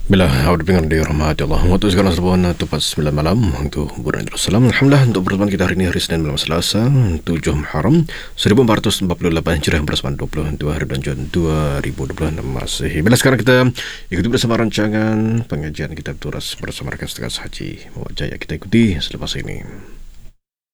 Bila awak dengar di rahmat Allah, waktu sekarang serbuan tepat 9 malam untuk bulan Darussalam. Alhamdulillah untuk pertemuan kita hari ini hari Senin malam Selasa 7 Muharram 1448 Hijrah bersama 22 hari bulan Jun 2026 Masehi. Bila sekarang kita ikuti bersama rancangan pengajian kitab turas bersama rakan setegas Haji Muhammad Jaya. Kita ikuti selepas ini.